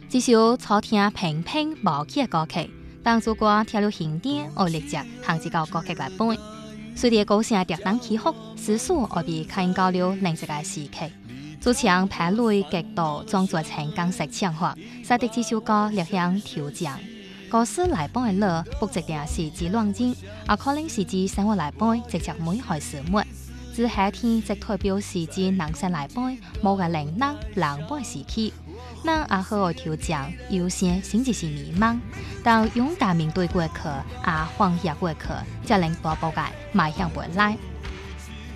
这首初听平平无起的歌曲，当主歌跳入经典而立即行一个歌曲来背。随着高声跌宕起伏，思绪而被吸引到了另一个时期。主唱拍雷极度创作成港式唱法，使得这首歌略显抽象。歌词来版的乐不一定是指乱景，也可能是指生活来版直接每害事物。指夏天则代表是指人生来版某个令人冷漠的时期。咱也好好抽象，有些甚至是迷茫。当勇敢面对过去，也放下过去，才能大步地迈向未来。